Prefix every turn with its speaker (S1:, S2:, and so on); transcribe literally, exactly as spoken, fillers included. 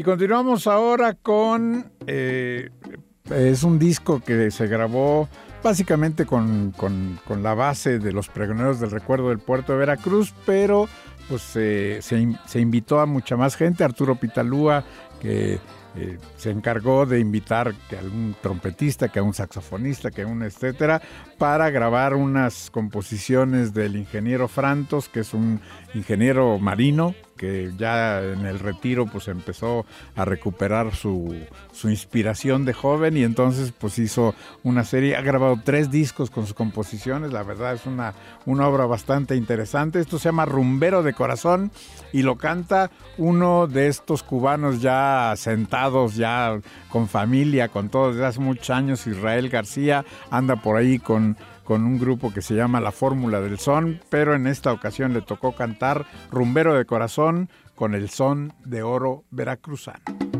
S1: Y continuamos ahora con... Eh, es un disco que se grabó básicamente con, con, con la base de los Pregoneros del Recuerdo del Puerto de Veracruz, pero pues eh, se, se invitó a mucha más gente. Arturo Pitalúa, que eh, se encargó de invitar que a un trompetista, que a un saxofonista, que a un etcétera, para grabar unas composiciones del ingeniero Frantos, que es un ingeniero marino, que ya en el retiro pues empezó a recuperar su, su inspiración de joven, y entonces pues hizo una serie, ha grabado tres discos con sus composiciones. La verdad es una, una obra bastante interesante. Esto se llama Rumbero de Corazón y lo canta uno de estos cubanos ya sentados, ya con familia, con todo desde hace muchos años. Israel García anda por ahí con con un grupo que se llama La Fórmula del Son, pero en esta ocasión le tocó cantar Rumbero de Corazón con el son de oro veracruzano.